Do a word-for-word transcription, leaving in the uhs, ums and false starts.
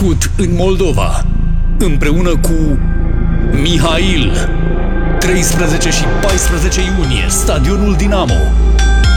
născut în Moldova, împreună cu Mihail. treisprezece și paisprezece iunie, Stadionul Dinamo.